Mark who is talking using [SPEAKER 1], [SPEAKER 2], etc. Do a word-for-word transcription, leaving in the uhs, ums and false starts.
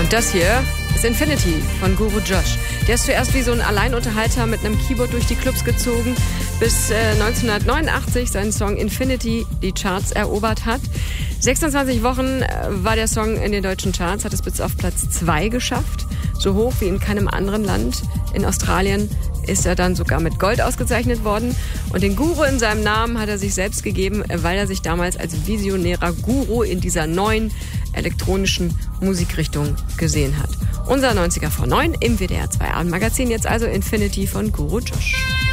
[SPEAKER 1] Und das hier ist Infinity von Guru Josh. Der ist zuerst wie so ein Alleinunterhalter mit einem Keyboard durch die Clubs gezogen, bis äh, neunzehnhundertneunundachtzig seinen Song Infinity die Charts erobert hat. sechsundzwanzig Wochen äh, war der Song in den deutschen Charts, hat es bis auf Platz zwei geschafft. So hoch wie in keinem anderen Land. In Australien ist er dann sogar mit Gold ausgezeichnet worden. Und den Guru in seinem Namen hat er sich selbst gegeben, weil er sich damals als visionärer Guru in dieser neuen elektronischen Musikrichtung gesehen hat. Unser neunziger vor neun im W D R zwei Abendmagazin, jetzt also Infinity von Guru Josh.